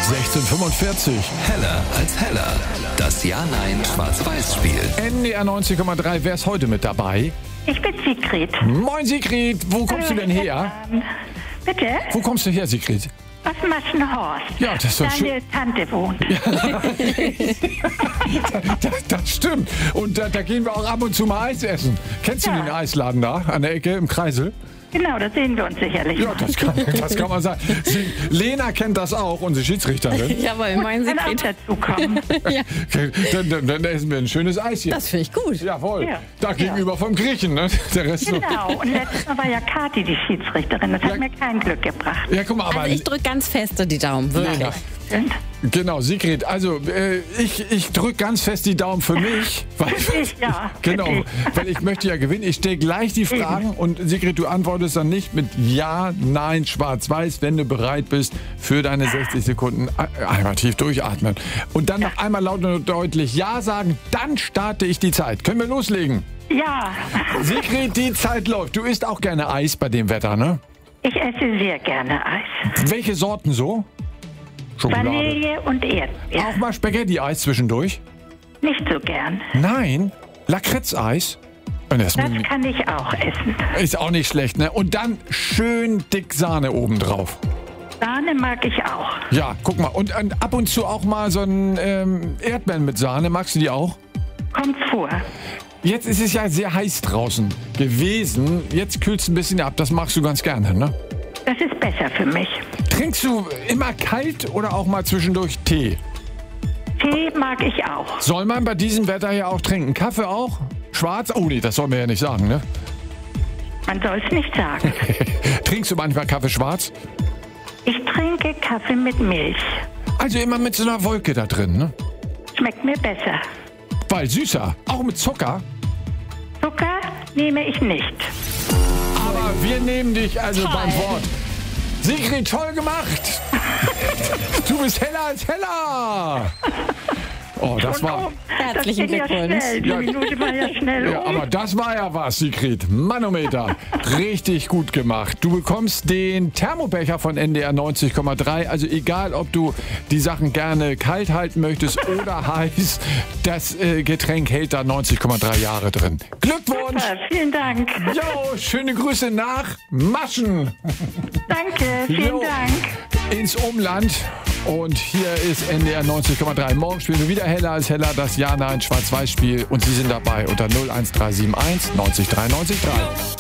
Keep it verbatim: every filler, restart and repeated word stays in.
sechzehn Uhr fünfundvierzig. Heller als heller. Das Ja-Nein-Schwarz-Weiß-Spiel. N D R neunzig Komma drei, wer ist heute mit dabei? Ich bin Sigrid. Moin Sigrid, wo kommst Hallo, du denn her? Bitte? Wo kommst du her, Sigrid? Aus Maschenhorst. Ja, das ist doch schön. Deine Tante wohnt. Das, das stimmt. Und da, da gehen wir auch ab und zu mal Eis essen. Kennst du Ja. den Eisladen da an der Ecke im Kreisel? Genau, da sehen wir uns sicherlich. Ja, mal. das kann, das kann man sagen. Sie, Lena kennt das auch, unsere Schiedsrichterin. Jawohl, meinen Sie, Kann auch Greta? dazukommen. Ja, Dann, dann, dann essen wir ein schönes Eis hier. das finde ich gut. Jawohl. Ja. Da gegenüber vom Griechen, ne? Der Rest so. Genau. Und letztes Mal war ja Kathi die Schiedsrichterin. Das hat Ja. mir kein Glück gebracht. Ja, guck mal, aber Also ich drücke ganz feste die Daumen, wirklich. Lena, Und genau, Sigrid, also äh, ich, ich drücke ganz fest die Daumen für mich. Weil, ich, ja. genau, Ich. weil ich möchte ja gewinnen. Ich stelle gleich die Fragen und Sigrid, du antwortest dann nicht mit Ja, Nein, Schwarz-Weiß, wenn du bereit bist für deine sechzig Sekunden. Einmal tief durchatmen. Und dann noch einmal laut und deutlich Ja sagen, dann starte ich die Zeit. Können wir loslegen? Ja, Sigrid, die Zeit läuft. Du isst auch gerne Eis bei dem Wetter, ne? ich esse sehr gerne Eis. Welche Sorten so? Schokolade. Vanille und Erdbeer. Auch mal Spaghetti-Eis zwischendurch? Nicht so gern. Nein, Lakritz-Eis. Und das Das kann ich auch essen. ist auch nicht schlecht, ne? Und dann schön dick Sahne obendrauf. Sahne mag ich auch. Ja, guck mal. Und, und ab und zu auch mal so ein ähm, Erdbeeren mit Sahne. Magst du die auch? Kommt vor. Jetzt ist es ja sehr heiß draußen gewesen. Jetzt kühlt es ein bisschen ab. Das magst du ganz gerne, ne? Das ist besser für mich. Trinkst du immer kalt oder auch mal zwischendurch Tee? Tee mag ich auch. Soll man bei diesem Wetter ja auch trinken? Kaffee auch? Schwarz? Oh nee, das soll man ja nicht sagen, ne? Man soll es nicht sagen. Trinkst du manchmal Kaffee schwarz? Ich trinke Kaffee mit Milch. Also immer mit so einer Wolke da drin, ne? Schmeckt mir besser. Weil süßer. Auch mit Zucker. Zucker nehme ich nicht. Aber wir nehmen dich also beim Wort. Sigrid, toll gemacht. Du bist heller als heller. Oh, das war... Herzlichen das ging Glückwunsch. Ja schnell. Die Ja. Minute war ja schnell Ja, um. aber das war ja was, Sigrid. Manometer. Richtig gut gemacht. Du bekommst den Thermobecher von N D R neunzig Komma drei. Also egal, ob du die Sachen gerne kalt halten möchtest oder heiß, das äh, Getränk hält da neunzig Komma drei Jahre drin. Glückwunsch. Ja, vielen Dank. Jo, schöne Grüße nach Maschen Danke, vielen Jo. Dank. ins Umland. Und hier ist N D R neunzig Komma drei. Morgen spielen wir wieder Heller als Heller, das Ja-Nein-Schwarz-Weiß-Spiel. Und Sie sind dabei unter null eins drei sieben eins neunzig drei neunzig drei.